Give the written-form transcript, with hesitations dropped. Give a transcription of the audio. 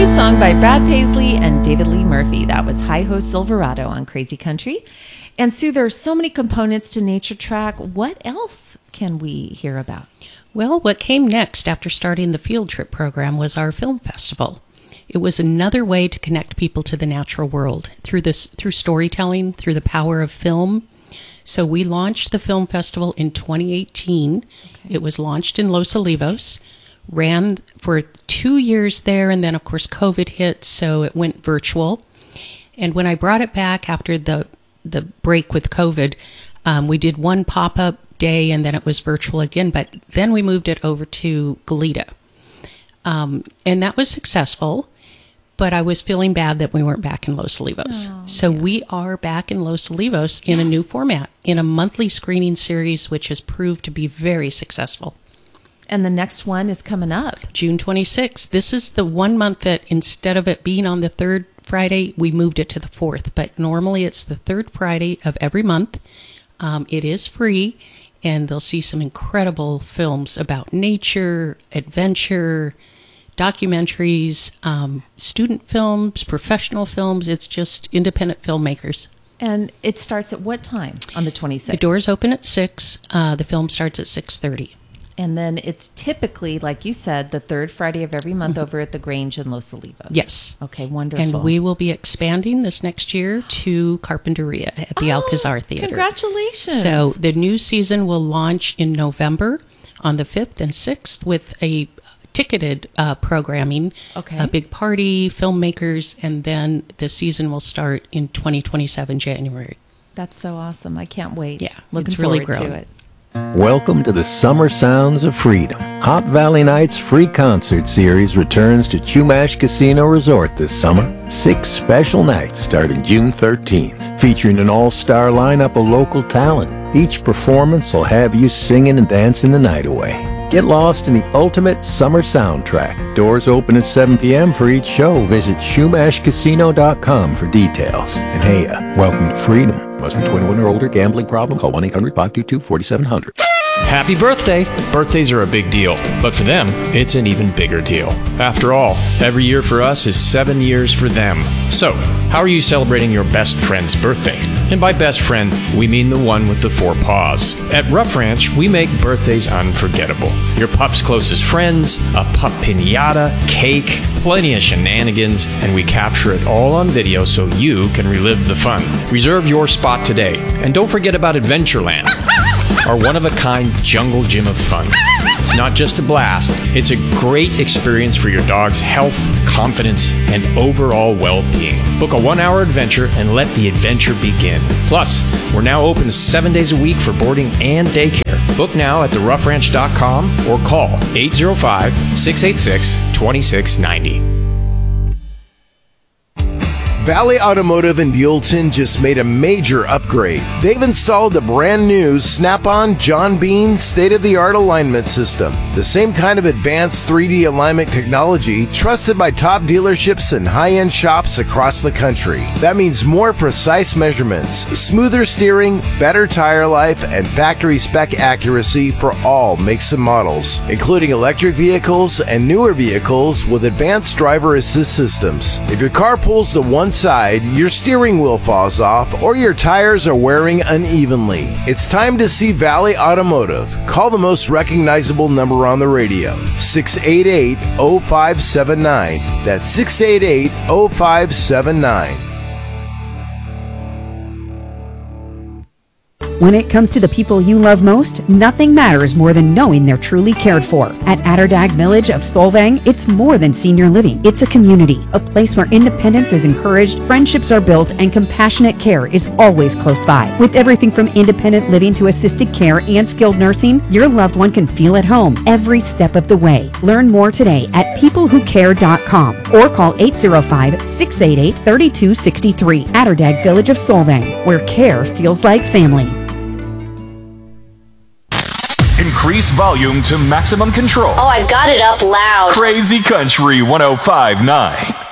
new song by Brad Paisley and David Lee Murphy. That was Hi-Ho Silverado on Crazy Country. And Sue, there are so many components to Nature Track. What else can we hear about? Well, what came next after starting the field trip program was our film festival. It was another way to connect people to the natural world through storytelling, through the power of film. So we launched the film festival in 2018. Okay. It was launched in Los Olivos, ran for 2 years there, and then, of course, COVID hit, so it went virtual. And when I brought it back after the break with COVID, we did one pop-up day, and then it was virtual again, but then we moved it over to Goleta. And that was successful, but I was feeling bad that we weren't back in Los Olivos. We are back in Los Olivos in a new format, in a monthly screening series, which has proved to be very successful. And the next one is coming up. June 26th. This is the 1 month that instead of it being on the third Friday, we moved it to the fourth. But normally it's the third Friday of every month. It is free, and they'll see some incredible films about nature, adventure, documentaries, student films, professional films. It's just independent filmmakers. And it starts at what time on the 26th? The doors open at 6. The film starts at 6:30. And then it's typically, like you said, the third Friday of every month over at the Grange in Los Olivos. Yes. Okay, wonderful. And we will be expanding this next year to Carpinteria at the Alcazar Theater. Congratulations. So the new season will launch in November on the 5th and 6th with a ticketed programming, a big party, filmmakers, and then the season will start in 2027 January. That's so awesome. I can't wait. Yeah, looking it's really forward grown. to it. Welcome to the Summer Sounds of Freedom. Hot Valley Nights free concert series returns to Chumash Casino Resort this summer. 6 special nights starting June 13th, featuring an all-star lineup of local talent. Each performance will have you singing and dancing the night away. Get lost in the ultimate summer soundtrack. Doors open at 7 p.m. for each show. Visit SchumashCasino.com for details. And hey, welcome to freedom. Must be 21 or older. Gambling problem? Call 1-800-522-4700. Happy birthday! Birthdays are a big deal, but for them, it's an even bigger deal. After all, every year for us is 7 years for them. So, how are you celebrating your best friend's birthday? And by best friend, we mean the one with the 4 paws. At Rough Ranch, we make birthdays unforgettable. Your pup's closest friends, a pup piñata, cake, plenty of shenanigans, and we capture it all on video so you can relive the fun. Reserve your spot today, and don't forget about Adventureland, our one-of-a-kind jungle gym of fun. It's not just a blast, it's a great experience for your dog's health, confidence, and overall well-being. Book a 1-hour adventure and let the adventure begin. Plus, we're now open 7 days a week for boarding and daycare. Book now at theroughranch.com or call 805-686-2690. Valley Automotive in Buellton just made a major upgrade. They've installed the brand new Snap-on John Bean state-of-the-art alignment system. The same kind of advanced 3D alignment technology trusted by top dealerships and high-end shops across the country. That means more precise measurements, smoother steering, better tire life, and factory spec accuracy for all makes and models, including electric vehicles and newer vehicles with advanced driver assist systems. If your car pulls to one side, your steering wheel falls off, or your tires are wearing unevenly, it's time to see Valley Automotive. Call the most recognizable number on the radio, 688-0579. That's 688-0579. When it comes to the people you love most, nothing matters more than knowing they're truly cared for. At Atterdag Village of Solvang, it's more than senior living. It's a community, a place where independence is encouraged, friendships are built, and compassionate care is always close by. With everything from independent living to assisted care and skilled nursing, your loved one can feel at home every step of the way. Learn more today at peoplewhocare.com or call 805-688-3263. Atterdag Village of Solvang, where care feels like family. Increase volume to maximum control. Oh, I've got it up loud. Crazy Country 105.9.